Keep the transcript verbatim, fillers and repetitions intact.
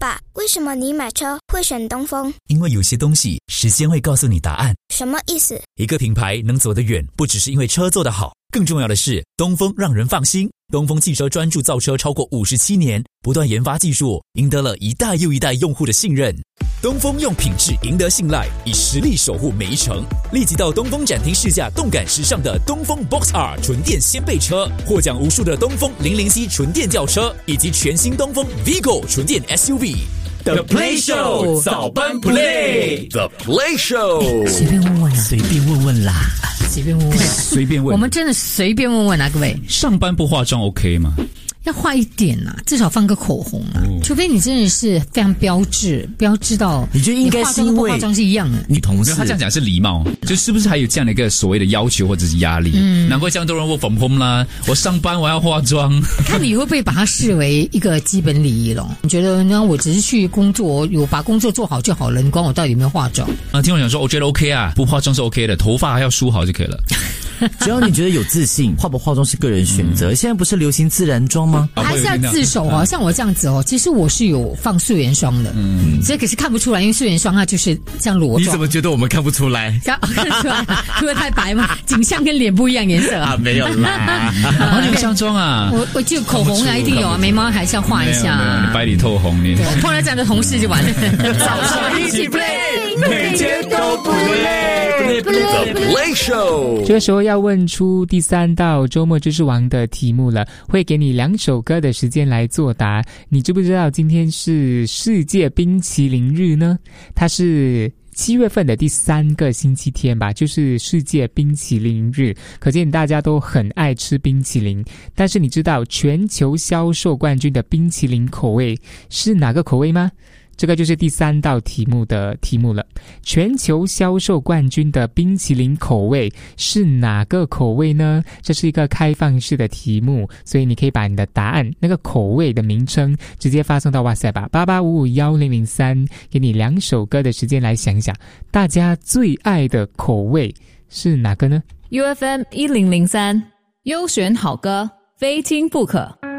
爸，为什么你买车会选东风？ 因为有些东西时间会告诉你答案。 什么意思？ 一个品牌能走得远，不只是因为车做得好，更重要的是东风让人放心。东风汽车专注造车超过五十七年，不断研发技术，赢得了一代又一代用户的信任。东风用品质赢得信赖，以实力守护每一程。立即到东风展厅试驾动感时尚的东风 Box R 纯电掀背车，获奖无数的东风零零 C 纯电轿车，以及全新东风 Vigo 纯电 S U V。The Play Show 早班 Play，The Play Show 随便问问啊， 随便问问啦， 随便问问， 随便问。 我们真的随便问问啊，各位。 上班不化妆 OK 吗？ 要画一点啊，至少放个口红啊，哦、除非你真的是非常标致，标致到你觉得应该是因为化妆是一样的。 女同事他这样讲是礼貌，就是不是还有这样的一个所谓的要求或者是压力？嗯，难怪这样多人work from home啦。我上班我要化妆， 看你会不会把它视为一个基本礼仪咯？你觉得呢？我只是去工作，有把工作做好就好了，你管我到底有没有化妆？ 啊，听我讲说，我觉得 OK 啊，不化妆是 OK 的，头发还要梳好就可以了。 只要你觉得有自信，化不化妆是个人选择。嗯、现在不是流行自然妆吗？ 还是要自首哦。像我这样子哦，其实我是有放素颜霜的，嗯，所以可是看不出来，因为素颜霜它就是像裸妆。 你怎么觉得我们看不出来？ 看得出来，涂得太白嘛，景象跟脸不一样颜色啊。 没有啦， 哦，你有上妆啊？ 我我就口红啊，一定有啊，眉毛还是要画一下、啊。 你白里透红，你碰到这样的同事就完了。 早上一起 play， 每天都不累。The Play Show， 这个时候要问出第三道周末知识王的题目了，会给你两首歌的时间来作答。你知不知道今天是世界冰淇淋日呢？它是七月份的第三个星期天吧，就是世界冰淇淋日，可见大家都很爱吃冰淇淋。但是你知道全球销售冠军的冰淇淋口味是哪个口味吗？这个就是第三道题目的题目了。全球销售冠军的冰淇淋口味是哪个口味呢？这是一个开放式的题目，所以你可以把你的答案那个口味的名称直接发送到 WhatsApp 吧，八八五五一零零三，给你两首歌的时间来想想大家最爱的口味是哪个呢？ U F M 一零零三优选好歌，非听不可。